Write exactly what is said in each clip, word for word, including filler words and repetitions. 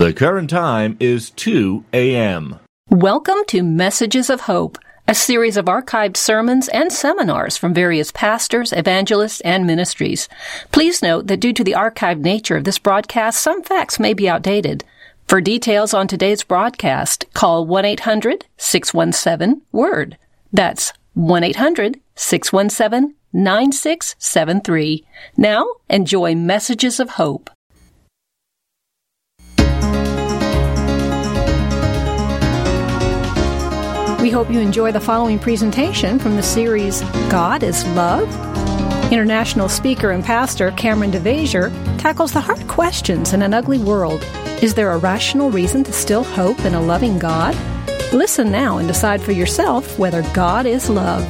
The current time is two a.m. Welcome to Messages of Hope, a series of archived sermons and seminars from various pastors, evangelists, and ministries. Please note that due to the archived nature of this broadcast, some facts may be outdated. For details on today's broadcast, call one eight hundred six one seven WORD. That's one eight hundred six one seven nine six seven three. Now, enjoy Messages of Hope. We hope you enjoy the following presentation from the series, God is Love. International speaker and pastor Cameron DeVasier tackles the hard questions in an ugly world. Is there a rational reason to still hope in a loving God? Listen now and decide for yourself whether God is love.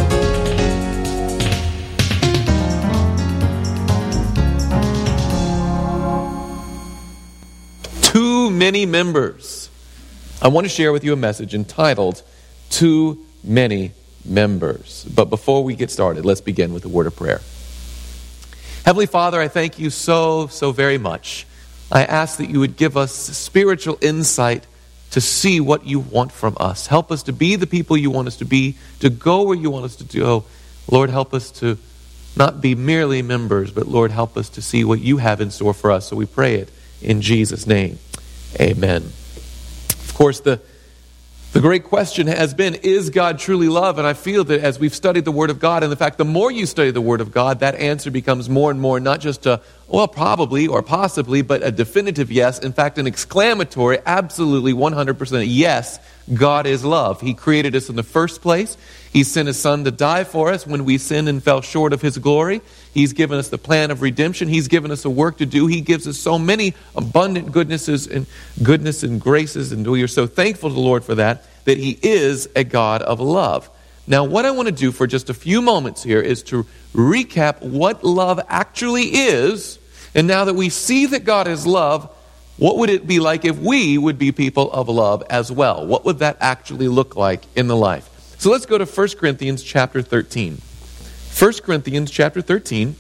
Too many members. I want to share with you a message entitled, Too Many Members. But before we get started, let's begin with a word of prayer. Heavenly Father, I thank you so, so very much. I ask that you would give us spiritual insight to see what you want from us. Help us to be the people you want us to be, to go where you want us to go. Lord, help us to not be merely members, but Lord, help us to see what you have in store for us. So we pray it in Jesus' name. Amen. Of course, the The great question has been, is God truly love? And I feel that as we've studied the Word of God, and in fact, the more you study the Word of God, that answer becomes more and more not just a, well, probably or possibly, but a definitive yes. In fact, an exclamatory, absolutely one hundred percent yes, God is love. He created us in the first place. He sent His Son to die for us when we sinned and fell short of His glory. He's given us the plan of redemption. He's given us a work to do. He gives us so many abundant goodnesses and goodness and graces, and we are so thankful to the Lord for that, that He is a God of love. Now, what I want to do for just a few moments here is to recap what love actually is, and now that we see that God is love, what would it be like if we would be people of love as well? What would that actually look like in the life? So let's go to First Corinthians chapter thirteen. First Corinthians chapter thirteen.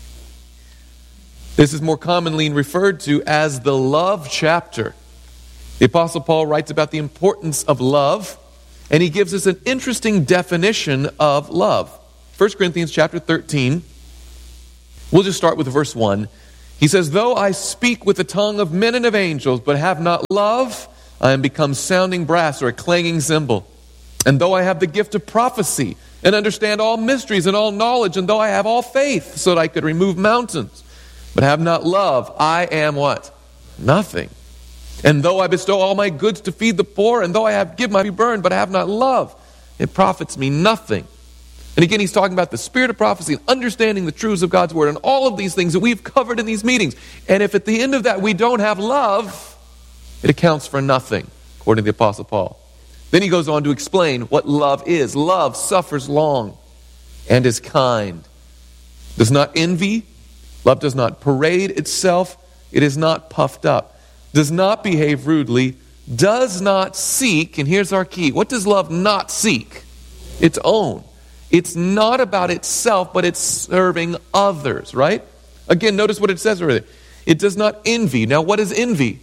This is more commonly referred to as the love chapter. The Apostle Paul writes about the importance of love, and he gives us an interesting definition of love. First Corinthians chapter thirteen. We'll just start with verse one. He says, "Though I speak with the tongue of men and of angels, but have not love, I am become sounding brass or a clanging cymbal. And though I have the gift of prophecy, and understand all mysteries and all knowledge, and though I have all faith, so that I could remove mountains, but have not love, I am" what? Nothing. "And though I bestow all my goods to feed the poor, and though I have give my body burned, but I have not love, it profits me nothing." And again, he's talking about the spirit of prophecy and understanding the truths of God's word and all of these things that we've covered in these meetings. And if at the end of that we don't have love, it accounts for nothing, according to the Apostle Paul. Then he goes on to explain what love is. Love suffers long and is kind, does not envy, love does not parade itself, it is not puffed up, does not behave rudely, does not seek, and here's our key, what does love not seek? Its own. It's not about itself, but it's serving others, right? Again, notice what it says over there. It does not envy. Now, what is envy?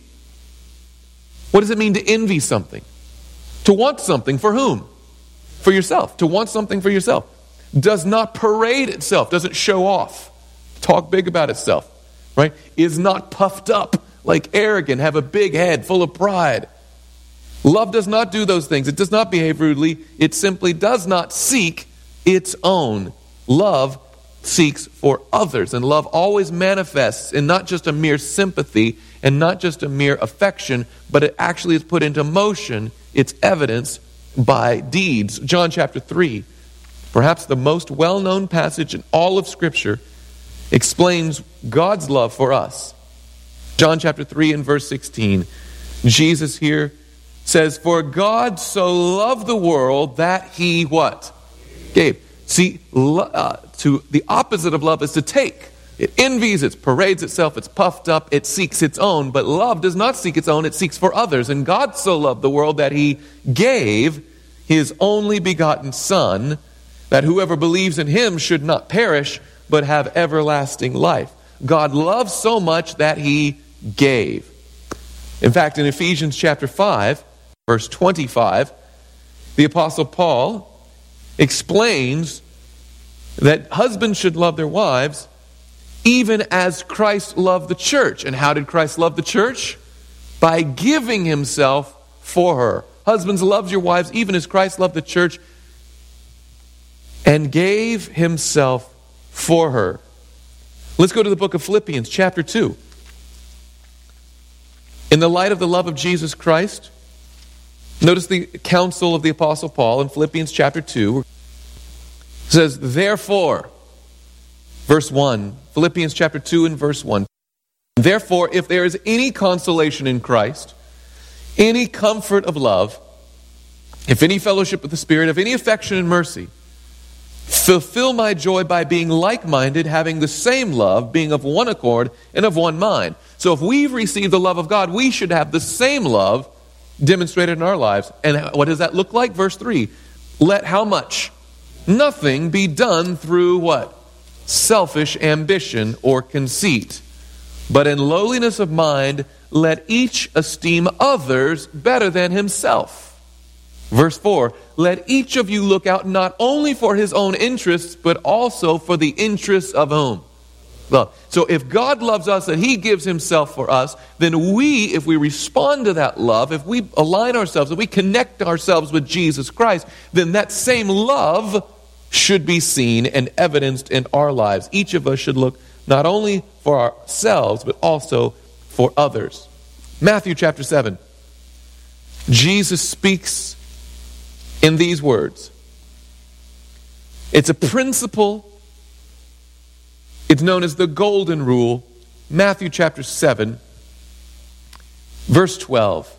What does it mean to envy something? To want something for whom? For yourself. To want something for yourself. Does not parade itself. Doesn't show off. Talk big about itself. Right? Is not puffed up. Like arrogant. Have a big head full of pride. Love does not do those things. It does not behave rudely. It simply does not seek its own. Love seeks for others. And love always manifests in not just a mere sympathy and not just a mere affection, but it actually is put into motion. It's evidenced by deeds. John chapter three, perhaps the most well-known passage in all of Scripture, explains God's love for us. John chapter three and verse sixteen. Jesus here says, "For God so loved the world that He" what? Gave. See, uh, to the opposite of love is to take. It envies, it parades itself, it's puffed up, it seeks its own. But love does not seek its own, it seeks for others. And God so loved the world that He gave His only begotten Son, that whoever believes in Him should not perish, but have everlasting life. God loves so much that He gave. In fact, in Ephesians chapter five, verse twenty-five, the Apostle Paul explains that husbands should love their wives even as Christ loved the church. And how did Christ love the church? By giving himself for her. Husbands, love your wives even as Christ loved the church and gave himself for her. Let's go to the book of Philippians chapter two. In the light of the love of Jesus Christ, notice the counsel of the Apostle Paul in Philippians chapter two. It says, therefore, verse one, Philippians chapter two and verse one. Therefore, if there is any consolation in Christ, any comfort of love, if any fellowship with the Spirit, if any affection and mercy, fulfill my joy by being like-minded, having the same love, being of one accord and of one mind. So if we've received the love of God, we should have the same love demonstrated in our lives. And what does that look like? Verse three, let how much? Nothing be done through what? Selfish ambition or conceit. But in lowliness of mind, let each esteem others better than himself. Verse four, let each of you look out not only for his own interests, but also for the interests of whom? Love. So if God loves us and he gives himself for us, then we, if we respond to that love, if we align ourselves, if we connect ourselves with Jesus Christ, then that same love should be seen and evidenced in our lives. Each of us should look not only for ourselves, but also for others. Matthew chapter seven. Jesus speaks in these words. It's a principle. It's known as the golden rule. Matthew chapter seven, verse twelve.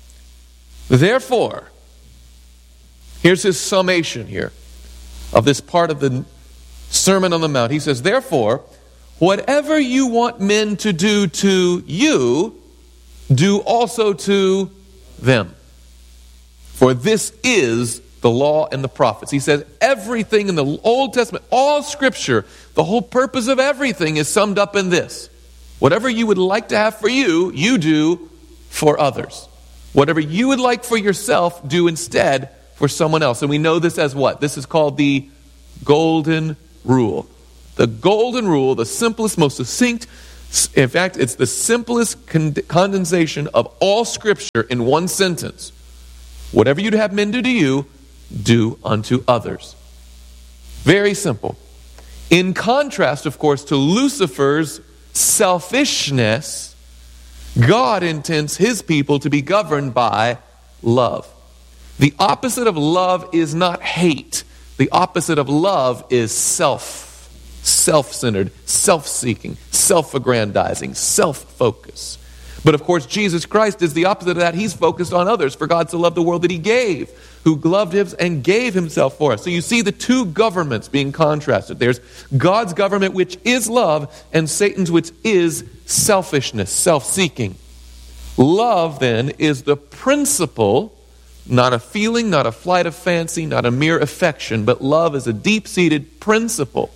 Therefore, here's his summation here of this part of the Sermon on the Mount. He says, therefore, whatever you want men to do to you, do also to them. For this is the law and the prophets. He says everything in the Old Testament, all Scripture, the whole purpose of everything is summed up in this. Whatever you would like to have for you, you do for others. Whatever you would like for yourself, do instead for someone else. And we know this as what? This is called the golden rule. The golden rule, the simplest, most succinct, in fact, it's the simplest condensation of all Scripture in one sentence. Whatever you'd have men do to you, do unto others. Very simple. In contrast, of course, to Lucifer's selfishness, God intends his people to be governed by love. The opposite of love is not hate. The opposite of love is self. Self-centered, self-seeking, self-aggrandizing, self-focus. But of course, Jesus Christ is the opposite of that. He's focused on others. For God so loved the world that he gave, who loved him and gave himself for us. So you see the two governments being contrasted. There's God's government, which is love, and Satan's, which is selfishness, self-seeking. Love, then, is the principle, not a feeling, not a flight of fancy, not a mere affection, but love is a deep-seated principle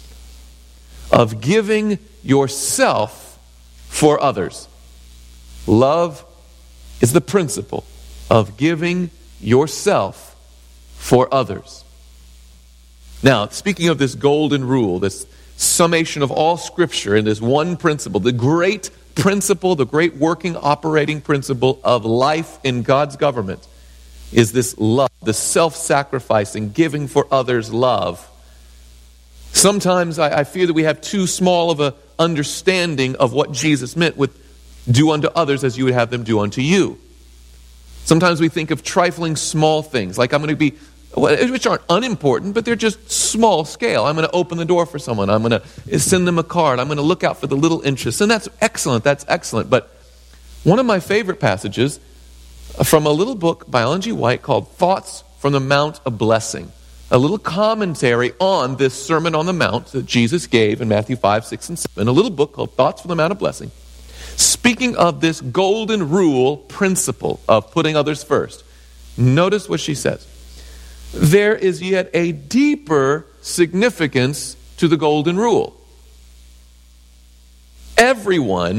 of giving yourself for others. Love is the principle of giving yourself for others. Now, speaking of this golden rule, this summation of all Scripture in this one principle, the great principle, the great working, operating principle of life in God's government is this love, the self-sacrificing, giving for others love. Sometimes I, I fear that we have too small of an understanding of what Jesus meant with do unto others as you would have them do unto you. Sometimes we think of trifling small things, like I'm going to be, which aren't unimportant, but they're just small scale. I'm going to open the door for someone. I'm going to send them a card. I'm going to look out for the little interests. And that's excellent. That's excellent. But one of my favorite passages from a little book by Ellen G. White called Thoughts from the Mount of Blessing, a little commentary on this Sermon on the Mount that Jesus gave in Matthew five, six, and seven, a little book called Thoughts from the Mount of Blessing. Speaking of this golden rule principle of putting others first, notice what she says. There is yet a deeper significance to the golden rule. Everyone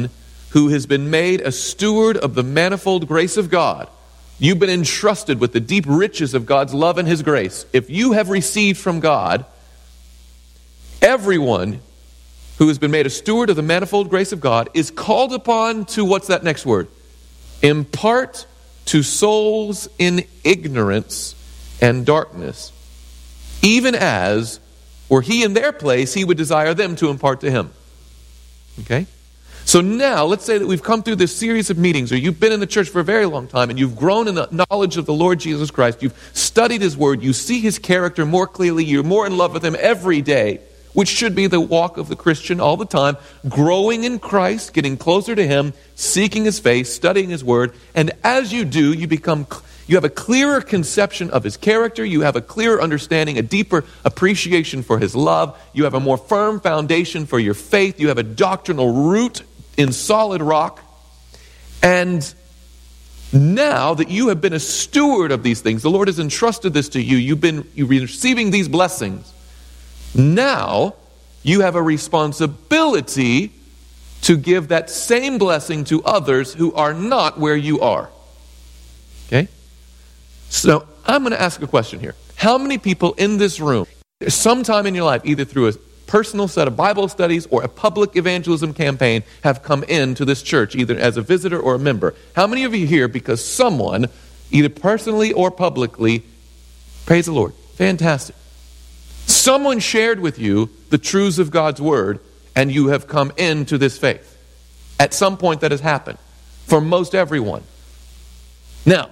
who has been made a steward of the manifold grace of God, you've been entrusted with the deep riches of God's love and His grace. If you have received from God, everyone who has been made a steward of the manifold grace of God is called upon to, what's that next word? Impart to souls in ignorance and darkness, even as, were he in their place, he would desire them to impart to him. Okay? So now, let's say that we've come through this series of meetings, or you've been in the church for a very long time, and you've grown in the knowledge of the Lord Jesus Christ, you've studied His Word, you see His character more clearly, you're more in love with Him every day, which should be the walk of the Christian all the time, growing in Christ, getting closer to Him, seeking His face, studying His Word, and as you do, you become, you have a clearer conception of His character, you have a clearer understanding, a deeper appreciation for His love, you have a more firm foundation for your faith, you have a doctrinal root in solid rock, and now that you have been a steward of these things, the Lord has entrusted this to you, you've been you've been receiving these blessings, now you have a responsibility to give that same blessing to others who are not where you are. Okay? So I'm going to ask a question here. How many people in this room, sometime in your life, either through a personal set of Bible studies or a public evangelism campaign, have come into this church, either as a visitor or a member? How many of you here because someone, either personally or publicly, praise the Lord, fantastic, someone shared with you the truths of God's Word, and you have come into this faith? At some point that has happened for most everyone. Now,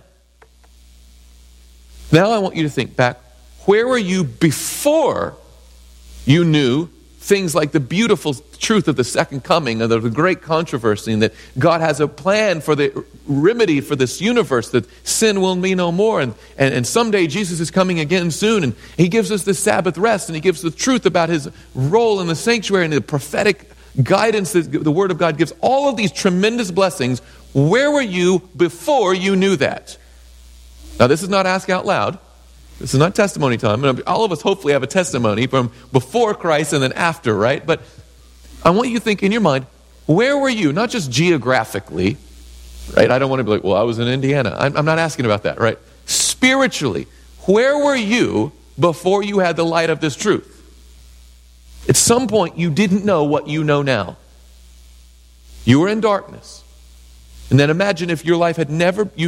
now I want you to think back. Where were you before you knew things like the beautiful truth of the second coming and the, the great controversy, and that God has a plan for the remedy for this universe, that sin will be no more, and, and, and someday Jesus is coming again soon, and He gives us the Sabbath rest, and He gives the truth about His role in the sanctuary and the prophetic guidance that the Word of God gives, all of these tremendous blessings. Where were you before you knew that? Now, this is not ask out loud. This is not testimony time. All of us hopefully have a testimony from before Christ and then after, right? But I want you to think in your mind, where were you? Not just geographically, right? I don't want to be like, well, I was in Indiana. I'm, I'm not asking about that, right? Spiritually, where were you before you had the light of this truth? At some point, you didn't know what you know now. You were in darkness. And then imagine if your life had never... you